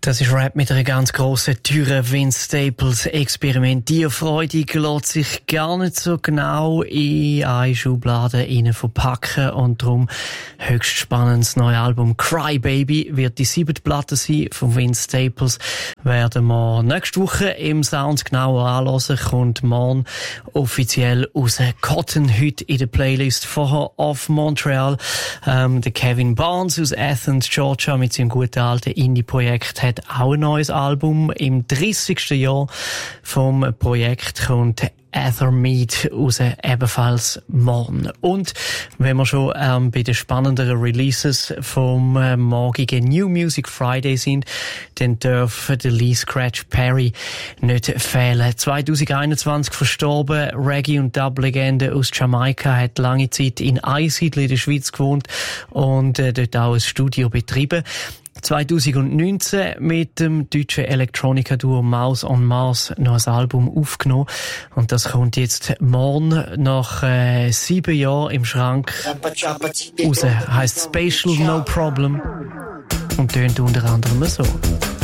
Das ist Rap mit einer ganz grossen Türe. Vince Staples experimentierfreudig, lässt sich gar nicht so genau in eine Schublade verpacken und darum höchst spannendes neues Album Cry Baby wird die 7. Platte sein von Vince Staples. Werden wir nächste Woche im Sounds genauer anhören, kommt morgen offiziell raus. Cotton heute in der Playlist vorher auf Montreal. Der Kevin Barnes aus Athens, Georgia mit seinem guten alten Indie-Projekt hat auch ein neues Album. Im 30. Jahr vom Projekt kommt Ethermead raus, ebenfalls morgen. Und wenn wir schon bei den spannenderen Releases vom morgigen New Music Friday sind, dann darf der Lee Scratch Perry nicht fehlen. 2021 verstorben, Reggae- und Dub-Legende aus Jamaika, hat lange Zeit in Einsiedeln in der Schweiz gewohnt und dort auch ein Studio betrieben. 2019 mit dem deutschen Elektronika-Duo Mouse on Mars noch ein Album aufgenommen. Und das kommt jetzt morgen nach 7 Jahren im Schrank raus. Heisst Spatial No Problem und tönt unter anderem so.